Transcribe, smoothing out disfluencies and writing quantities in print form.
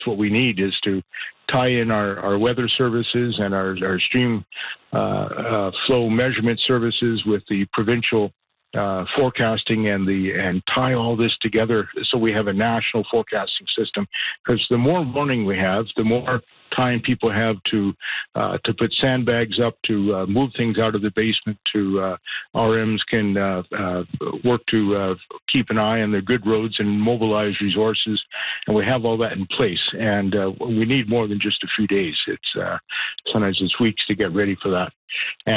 what we need is to tie in our weather services and our stream flow measurement services with the provincial forecasting and tie all this together so we have a national forecasting system. Because the more warning we have, the more time people have to put sandbags up, to move things out of the basement, to RMs can work to keep an eye on the good roads and mobilize resources, and we have all that in place. And we need more than just a few days. It's sometimes it's weeks to get ready for that.